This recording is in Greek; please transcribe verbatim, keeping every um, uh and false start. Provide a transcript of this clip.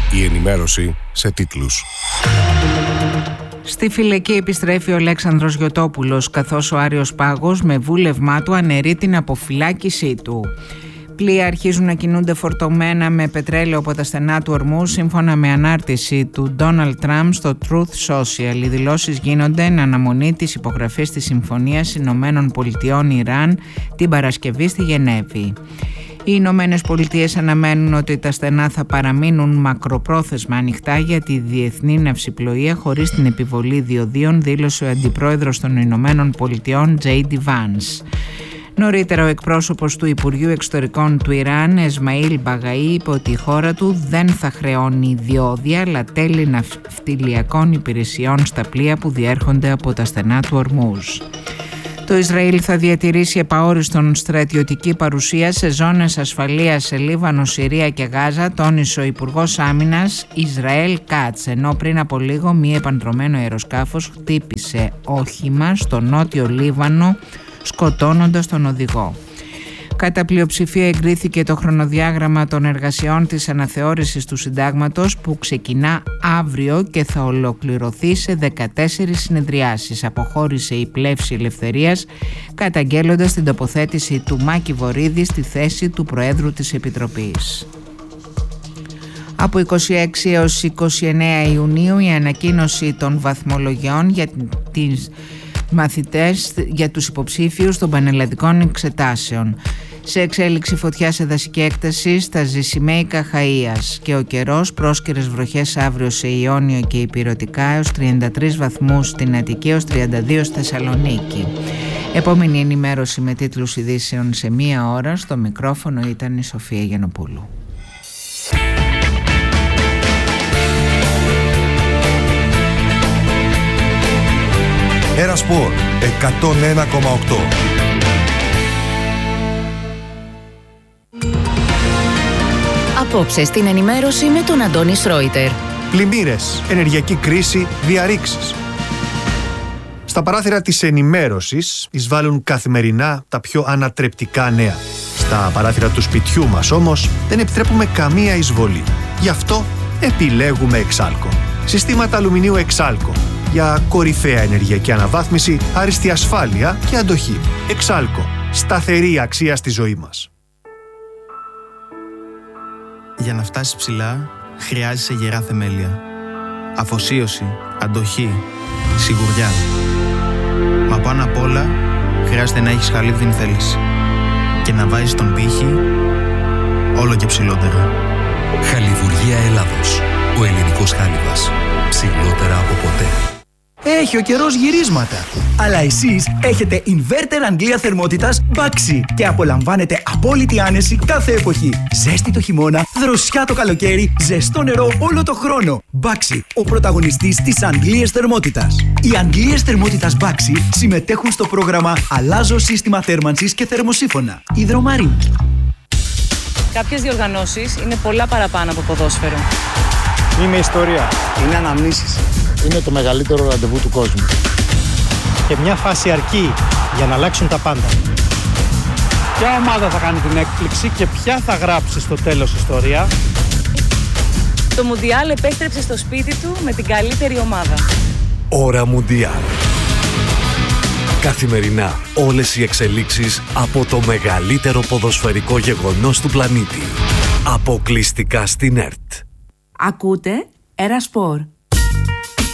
Η ενημέρωση σε τίτλους. Στη φυλακή επιστρέφει ο Αλέξανδρος Γιωτόπουλος, καθώς ο Άριος Πάγος με βούλευμά του αναιρεί την αποφυλάκησή του. Πλοία αρχίζουν να κινούνται φορτωμένα με πετρέλαιο από τα στενά του ορμού, σύμφωνα με ανάρτηση του Ντόναλντ Τραμπ στο Truth Social. Οι δηλώσεις γίνονται εν αναμονή της υπογραφής της Συμφωνίας Ηνωμένων Πολιτειών Ιράν την Παρασκευή στη Γενέβη. Οι Ηνωμένες Πολιτείες αναμένουν ότι τα στενά θα παραμείνουν μακροπρόθεσμα ανοιχτά για τη διεθνή ναυσιπλοεία χωρίς την επιβολή διοδίων, δήλωσε ο Αντιπρόεδρος των Ηνωμένων Πολιτειών τζέι ντι Vance. Νωρίτερα, ο εκπρόσωπος του Υπουργείου Εξωτερικών του Ιράν, Εσμαήλ Μπαγαή, είπε ότι η χώρα του δεν θα χρεώνει διόδια, αλλά τέλη ναυτιλιακών υπηρεσιών στα πλοία που διέρχονται από τα στενά του Ορμούζ. Το Ισραήλ θα διατηρήσει επαόριστον στρατιωτική παρουσία σε ζώνες ασφαλείας σε Λίβανο, Συρία και Γάζα, τόνισε ο Υπουργός Άμυνας Ισραήλ Κάτς, ενώ πριν από λίγο μη επανδρωμένο αεροσκάφος χτύπησε όχημα στο νότιο Λίβανο, σκοτώνοντας τον οδηγό. Κατά πλειοψηφία εγκρίθηκε το χρονοδιάγραμμα των εργασιών της αναθεώρησης του συντάγματος, που ξεκινά αύριο και θα ολοκληρωθεί σε δεκατέσσερις συνεδριάσεις. Αποχώρησε η Πλεύση Ελευθερίας, καταγγέλλοντας την τοποθέτηση του Μάκη Βορίδη στη θέση του Προέδρου της Επιτροπής. Από είκοσι έξι έως είκοσι εννέα Ιουνίου η ανακοίνωση των βαθμολογιών για τις μαθητές για τους υποψήφιους των πανελλαδικών εξετάσεων. Σε εξέλιξη φωτιά σε δασική έκταση στα Ζησιμαίικα Χαΐας και ο καιρός, πρόσκαιρες βροχές αύριο σε Ιόνιο και Ηπειρωτικά έως τριάντα τρεις βαθμούς στην Αττική, έως τριάντα δύο στη Θεσσαλονίκη. Επόμενη ενημέρωση με τίτλους ειδήσεων σε μία ώρα. Στο μικρόφωνο ήταν η Σοφία Γιαννοπούλου. Ένα Σπορ εκατόν ένα κόμμα οκτώ. Απόψε στην ενημέρωση με τον Αντώνη Σρόιτερ. Πλημμύρες, ενεργειακή κρίση, διαρρήξεις. Στα παράθυρα της ενημέρωσης εισβάλλουν καθημερινά τα πιο ανατρεπτικά νέα. Στα παράθυρα του σπιτιού μας όμως δεν επιτρέπουμε καμία εισβολή. Γι' αυτό επιλέγουμε Εξάλκο. Συστήματα αλουμινίου Εξάλκο. Για κορυφαία ενεργειακή αναβάθμιση, άριστη ασφάλεια και αντοχή. Εξάλκο. Σταθερή αξία στη ζωή μας. Για να φτάσεις ψηλά, χρειάζεσαι γερά θεμέλια. Αφοσίωση, αντοχή, σιγουριά. Μα πάνω απ' όλα, χρειάζεται να έχεις χαλίβδινη θέληση. Και να βάζεις τον πύχη όλο και ψηλότερα. Χαλιβουργία Ελλάδος. Ο ελληνικός χάλιβας. Ψηλότερα από ποτέ. Έχει ο καιρός γυρίσματα. Αλλά εσείς έχετε inverter Αγγλία θερμότητας Baxi και απολαμβάνετε απόλυτη άνεση κάθε εποχή. Ζέστη το χειμώνα, δροσιά το καλοκαίρι, ζεστό νερό όλο το χρόνο. Baxi, ο πρωταγωνιστής της Αγγλίας θερμότητας. Οι Αγγλίες θερμότητας Baxi συμμετέχουν στο πρόγραμμα Αλλάζω σύστημα θέρμανσης και θερμοσύφωνα. Υδρομαρίν. Κάποιες διοργανώσεις είναι πολλά παραπάνω από ποδόσφαιρο. Είναι ιστορία. Είναι αναμνήσεις. Είναι το μεγαλύτερο ραντεβού του κόσμου. Και μια φάση αρκεί για να αλλάξουν τα πάντα. Ποια ομάδα θα κάνει την έκπληξη και ποια θα γράψει στο τέλος ιστορία. Το Μουντιάλ επέστρεψε στο σπίτι του με την καλύτερη ομάδα. Ώρα Μουντιάλ. Καθημερινά όλες οι εξελίξεις από το μεγαλύτερο ποδοσφαιρικό γεγονός του πλανήτη. Αποκλειστικά στην ΕΡΤ. Ακούτε Ένα Σπορ.